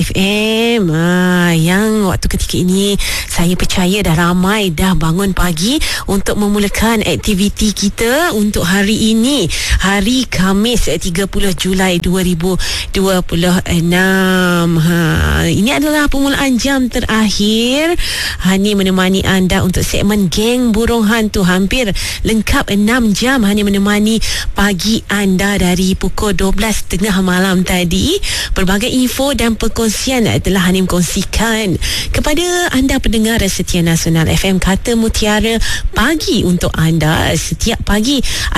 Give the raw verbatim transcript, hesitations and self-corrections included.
F M ah, yang waktu ketika ini saya percaya dah ramai dah bangun pagi untuk memulakan aktiviti kita untuk hari ini, hari Khamis tiga puluh Julai dua ribu dua puluh enam. Ha, ini adalah permulaan jam terakhir Hani menemani anda untuk segmen Geng Burung Hantu. Hampir lengkap enam jam Hani menemani pagi anda dari pukul dua belas tiga puluh malam tadi. Berbagai info dan perkongsian telah Hani kongsikan kepada anda pendengar setia Nasional F M. Kata Mutiara pagi untuk anda setiap pagi